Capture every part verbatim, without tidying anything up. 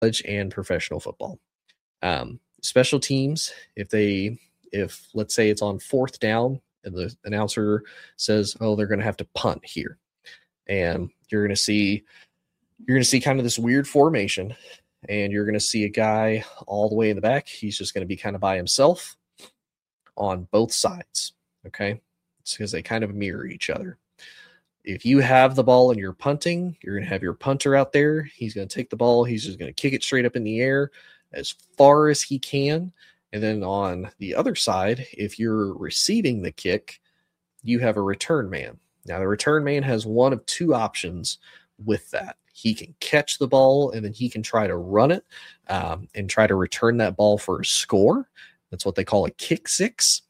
college and professional football. Um, special teams, if they, if let's say it's on fourth down and the announcer says, oh, they're going to have to punt here. And you're going to see, you're going to see kind of this weird formation, and you're going to see a guy all the way in the back. He's just going to be kind of by himself on both sides. Okay. It's because they kind of mirror each other. If you have the ball and you're punting, you're going to have your punter out there. He's going to take the ball. He's just going to kick it straight up in the air as far as he can. And then on the other side, if you're receiving the kick, you have a return man. Now, the return man has one of two options with that. He can catch the ball, and then he can try to run it um, and try to return that ball for a score. That's what they call a kick six.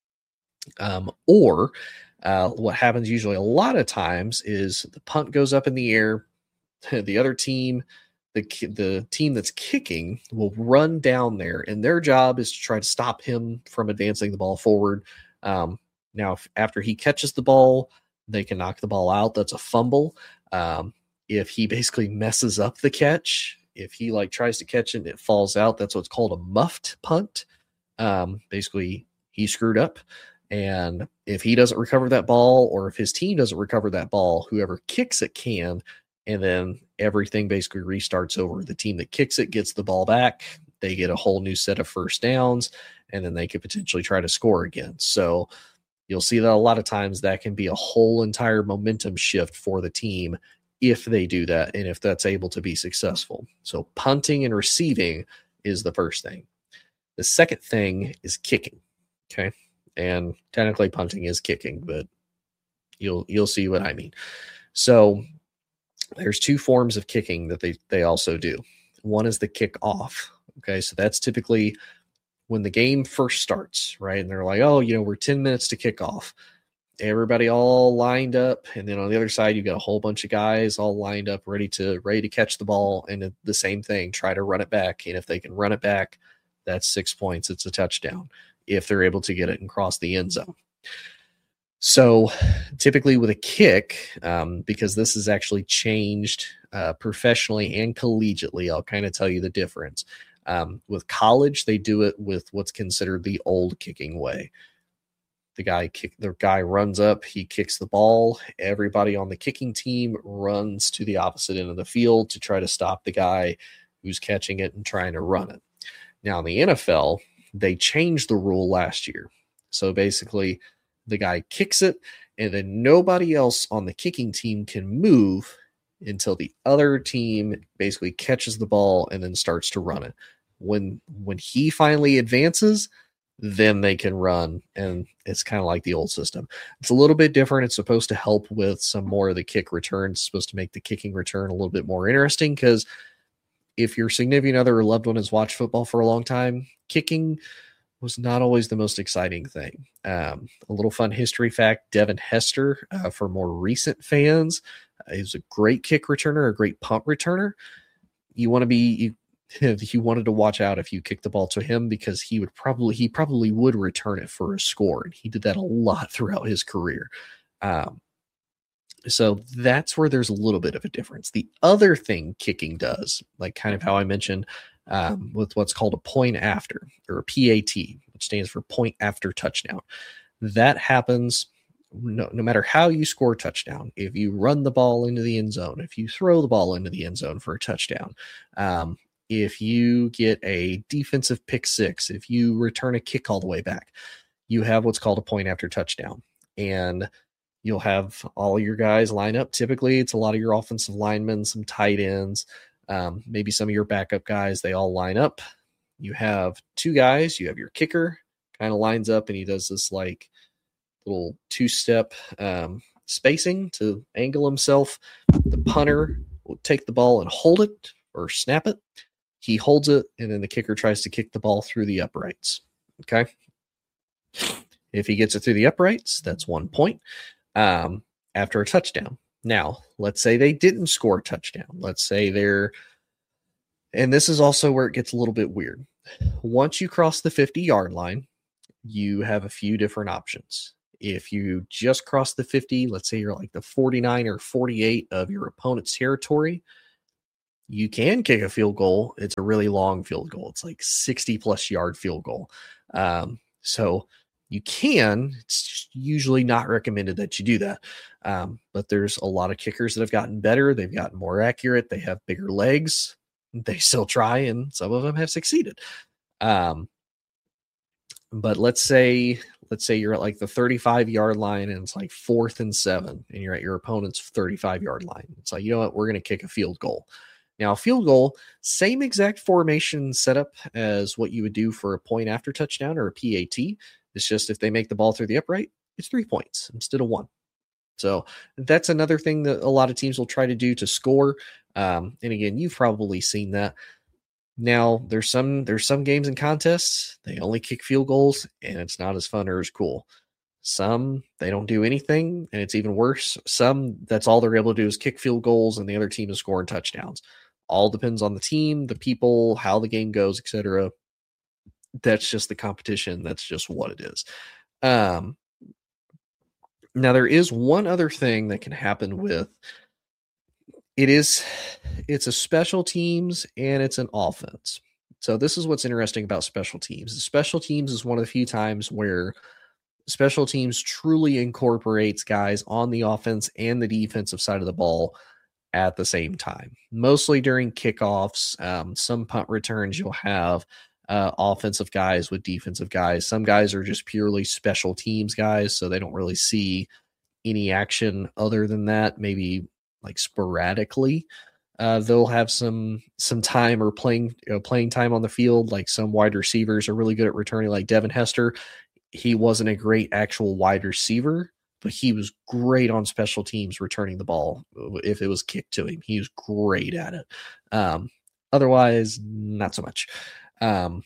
Um, or uh, what happens usually a lot of times is the punt goes up in the air. The other team, the the team that's kicking, will run down there, and their job is to try to stop him from advancing the ball forward. Um, now, if, after he catches the ball, they can knock the ball out. That's a fumble. Um, if he basically messes up the catch, if he like tries to catch it and it falls out, that's what's called a muffed punt. Um, basically, he screwed up. And if he doesn't recover that ball, or if his team doesn't recover that ball, whoever kicks it can, and then everything basically restarts over. The team that kicks it gets the ball back. They get a whole new set of first downs, and then they could potentially try to score again. So you'll see that a lot of times that can be a whole entire momentum shift for the team if they do that, and if that's able to be successful. So punting and receiving is the first thing. The second thing is kicking. Okay. And technically punting is kicking, but you'll you'll see what I mean. So there's two forms of kicking that they, they also do. One is the kick off. Okay, so that's typically when the game first starts, right? And they're like, oh, you know, we're ten minutes to kick off. Everybody all lined up, and then on the other side, you got a whole bunch of guys all lined up, ready to ready to catch the ball, and the same thing, try to run it back. And if they can run it back, that's six points. It's a touchdown if they're able to get it and cross the end zone. So typically with a kick, um, because this is actually changed uh, professionally and collegiately, I'll kind of tell you the difference. Um, with college, they do it with what's considered the old kicking way. The guy kick, the guy runs up, he kicks the ball. Everybody on the kicking team runs to the opposite end of the field to try to stop the guy who's catching it and trying to run it. Now in the N F L, they changed the rule last year. So basically, the guy kicks it, and then nobody else on the kicking team can move until the other team basically catches the ball and then starts to run it. When when he finally advances, then they can run, and it's kind of like the old system. It's a little bit different. It's supposed to help with some more of the kick return. It's supposed to make the kicking return a little bit more interesting, because if your significant other or loved one has watched football for a long time, kicking was not always the most exciting thing. Um, a little fun history fact, Devin Hester, uh, for more recent fans, uh, is a great kick returner, a great punt returner. You want to be, you, you wanted to watch out if you kick the ball to him, because he would probably, he probably would return it for a score. And he did that a lot throughout his career. Um, So that's where there's a little bit of a difference. The other thing kicking does, like kind of how I mentioned um, with what's called a point after, or a P A T, which stands for point after touchdown. That happens no, no matter how you score a touchdown. If you run the ball into the end zone, if you throw the ball into the end zone for a touchdown, um, if you get a defensive pick six, if you return a kick all the way back, you have what's called a point after touchdown. And you'll have all your guys line up. Typically, it's a lot of your offensive linemen, some tight ends, um, maybe some of your backup guys. They all line up. You have two guys. You have your kicker, kind of lines up, and he does this like little two-step um, spacing to angle himself. The punter will take the ball and hold it or snap it. He holds it, and then the kicker tries to kick the ball through the uprights. Okay? If he gets it through the uprights, that's one point. Um, after a touchdown. Now, let's say they didn't score a touchdown. Let's say they're, and this is also where it gets a little bit weird. Once you cross the fifty-yard line, you have a few different options. If you just cross the fifty, let's say you're like the forty-nine or forty-eight of your opponent's territory, you can kick a field goal. It's a really long field goal. It's like sixty plus yard field goal. Um, so you can, it's just usually not recommended that you do that. Um, but there's a lot of kickers that have gotten better. They've gotten more accurate. They have bigger legs. They still try, and some of them have succeeded. Um, but let's say, let's say you're at like the thirty-five yard line and it's like fourth and seven and you're at your opponent's thirty-five yard line. It's like, you know what, we're going to kick a field goal. Now, a field goal, same exact formation setup as what you would do for a point after touchdown or a P A T. It's just if they make the ball through the upright, it's three points instead of one. So that's another thing that a lot of teams will try to do to score. Um, and again, you've probably seen that. Now, there's some there's some games and contests, they only kick field goals, and it's not as fun or as cool. Some, they don't do anything, and it's even worse. Some, that's all they're able to do is kick field goals, and the other team is scoring touchdowns. All depends on the team, the people, how the game goes, et cetera. That's just the competition. That's just what it is. Um, now, there is one other thing that can happen with it is it's a special teams and it's an offense. So this is what's interesting about special teams. Special teams is one of the few times where special teams truly incorporates guys on the offense and the defensive side of the ball at the same time. Mostly during kickoffs, um, some punt returns, you'll have uh, offensive guys with defensive guys. Some guys are just purely special teams guys, so they don't really see any action other than that. Maybe like sporadically, uh, they'll have some some time or playing you know, playing time on the field. Like some wide receivers are really good at returning, like Devin Hester. He wasn't a great actual wide receiver, but he was great on special teams returning the ball if it was kicked to him. He was great at it. Um, otherwise, not so much. Um,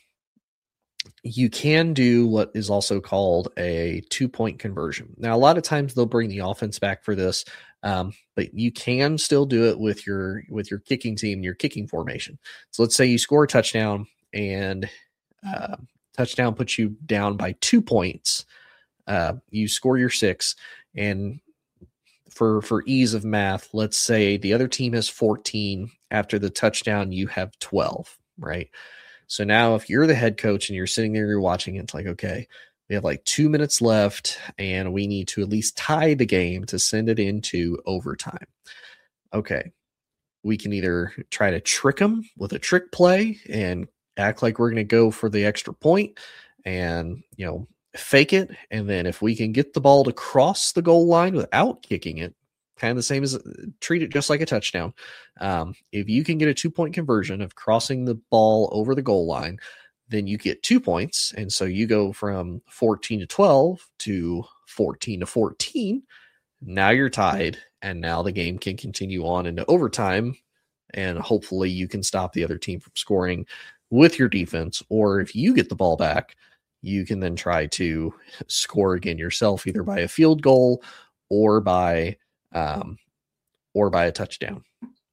you can do what is also called a two-point conversion. Now, a lot of times they'll bring the offense back for this, um, but you can still do it with your with your kicking team, your kicking formation. So let's say you score a touchdown and uh, touchdown puts you down by two points. Uh, you score your six, and for for ease of math, let's say the other team has fourteen. After the touchdown, you have twelve, right? So now if you're the head coach and you're sitting there, you're watching, it's like, okay, we have like two minutes left and we need to at least tie the game to send it into overtime. Okay, we can either try to trick them with a trick play and act like we're going to go for the extra point and, you know, fake it. And then if we can get the ball to cross the goal line without kicking it, kind of the same as treat it just like a touchdown. Um, if you can get a two-point conversion of crossing the ball over the goal line, then you get two points. And so you go from fourteen to twelve to fourteen to fourteen. Now you're tied, and now the game can continue on into overtime, and hopefully you can stop the other team from scoring with your defense. Or if you get the ball back, you can then try to score again yourself, either by a field goal or by um, or by a touchdown.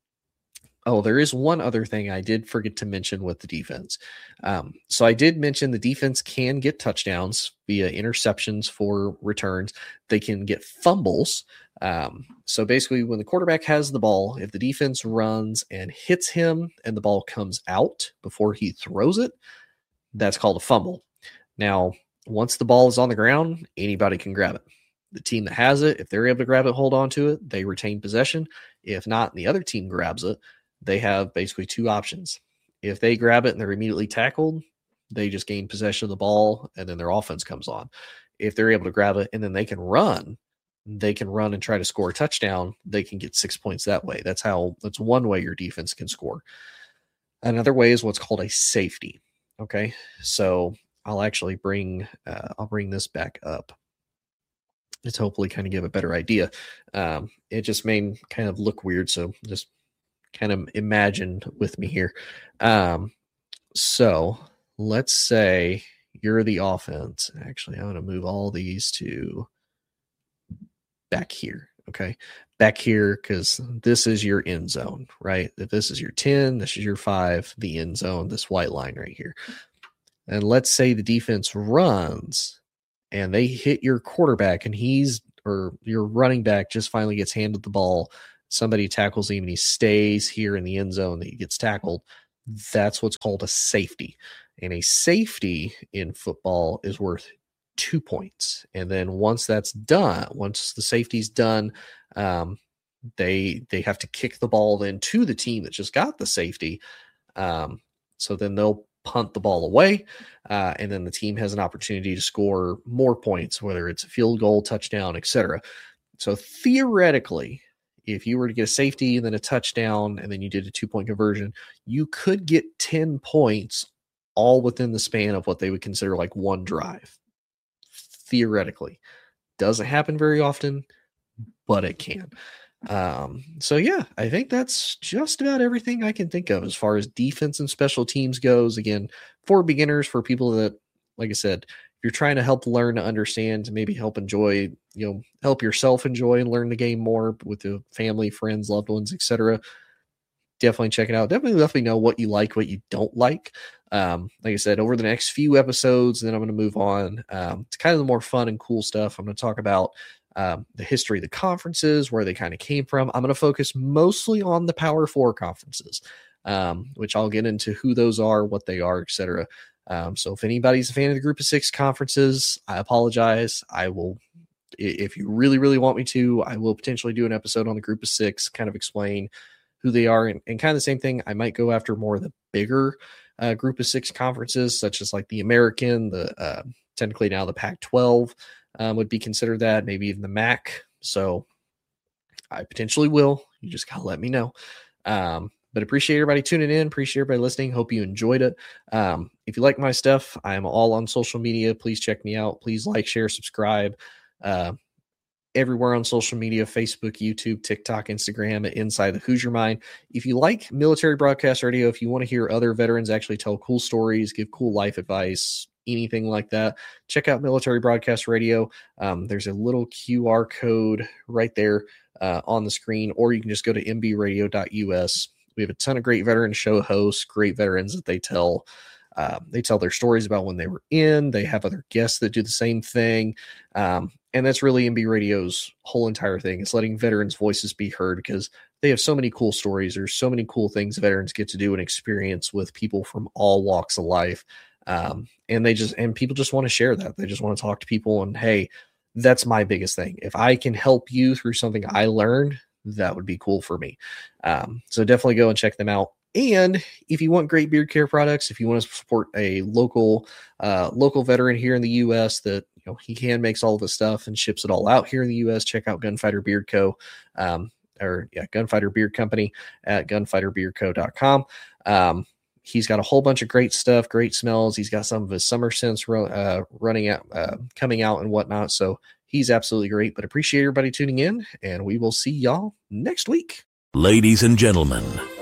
Oh, there is one other thing I did forget to mention with the defense. Um, so I did mention the defense can get touchdowns via interceptions for returns. They can get fumbles. Um, so basically, when the quarterback has the ball, if the defense runs and hits him and the ball comes out before he throws it, that's called a fumble. Now, once the ball is on the ground, anybody can grab it. The team that has it, if they're able to grab it, hold on to it, they retain possession. If not, and the other team grabs it, they have basically two options. If they grab it and they're immediately tackled, they just gain possession of the ball, and then their offense comes on. If they're able to grab it and then they can run, they can run and try to score a touchdown. They can get six points that way. That's how, that's one way your defense can score. Another way is what's called a safety. Okay. So I'll actually bring, uh, I'll bring this back up. It's hopefully kind of give a better idea. Um, it just may kind of look weird. So just kind of imagine with me here. Um, so let's say you're the offense. Actually, I'm going to move all these to back here. Okay. Back here, because this is your end zone, right? If this is your ten, this is your five, the end zone, this white line right here. And let's say the defense runs and they hit your quarterback and he's, or your running back just finally gets handed the ball somebody tackles him and he stays here in the end zone, that he gets tackled, that's what's called a safety. And a safety in football is worth two points. And then once that's done, once the safety's done, um, they they have to kick the ball then to the team that just got the safety. Um, so then they'll punt the ball away, uh, and then the team has an opportunity to score more points, whether it's a field goal, touchdown, et cetera. So theoretically, if you were to get a safety and then a touchdown, and then you did a two-point conversion, you could get ten points all within the span of what they would consider like one drive. Theoretically. Doesn't happen very often, but it can. Um, so yeah, I think that's just about everything I can think of as far as defense and special teams goes. Again, for beginners, for people that, like I said, if you're trying to help learn to understand, maybe help enjoy, you know, help yourself enjoy and learn the game more with the family, friends, loved ones, et cetera, definitely check it out. Definitely let me know what you like, what you don't like. Um, like I said, over the next few episodes, then I'm going to move on um, to kind of the more fun and cool stuff. I'm going to talk about Um, the history of the conferences, where they kind of came from. I'm going to focus mostly on the Power Four conferences, um, which I'll get into who those are, what they are, et cetera. Um, so if anybody's a fan of the Group of Six conferences, I apologize. I will, if you really, really want me to, I will potentially do an episode on the Group of Six, kind of explain who they are, and, and kind of the same thing. I might go after more of the bigger uh, Group of Six conferences, such as like the American, the uh, technically now the Pac twelve. Um, would be considered that, maybe even the M A C. So I potentially will. You just got to let me know. Um, but appreciate everybody tuning in. Appreciate everybody listening. Hope you enjoyed it. Um, if you like my stuff, I'm all on social media. Please check me out. Please like, share, subscribe. Uh, everywhere on social media, Facebook, YouTube, TikTok, Instagram, at Inside the Hoosier Mind. If you like military broadcast radio, if you want to hear other veterans actually tell cool stories, give cool life advice, anything like that, check out Military Broadcast Radio. Um, there's a little Q R code right there uh, on the screen, or you can just go to m b radio dot u s. We have a ton of great veteran show hosts, great veterans that they tell. Uh, they tell their stories about when they were in. They have other guests that do the same thing. Um, and that's really M B Radio's whole entire thing, is letting veterans' voices be heard, because they have so many cool stories. There's so many cool things veterans get to do and experience with people from all walks of life. Um, and they just, and people just want to share that. They just want to talk to people, and hey, that's my biggest thing. If I can help you through something I learned, that would be cool for me. Um, so definitely go and check them out. And if you want great beard care products, if you want to support a local, uh, local veteran here in the U S that, you know, he can makes all of the stuff and ships it all out here in the U S, check out Gunfighter Beard Co. Um, or yeah, Gunfighter Beard Company at gunfighter beard co dot com. Um, He's got a whole bunch of great stuff, great smells. He's got some of his summer scents uh, running out, uh, coming out and whatnot. So he's absolutely great. But appreciate everybody tuning in, and we will see y'all next week. Ladies and gentlemen,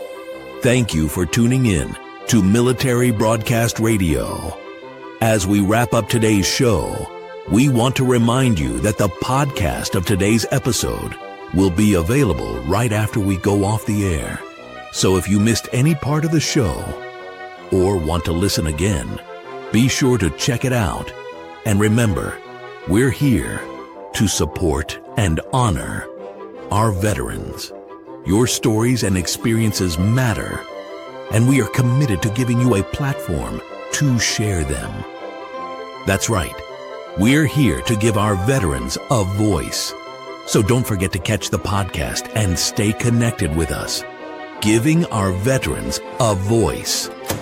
thank you for tuning in to Military Broadcast Radio. As we wrap up today's show, we want to remind you that the podcast of today's episode will be available right after we go off the air. So if you missed any part of the show, or want to listen again, be sure to check it out. And remember, we're here to support and honor our veterans. Your stories and experiences matter, and we are committed to giving you a platform to share them. That's right. We're here to give our veterans a voice. So don't forget to catch the podcast and stay connected with us. Giving our veterans a voice.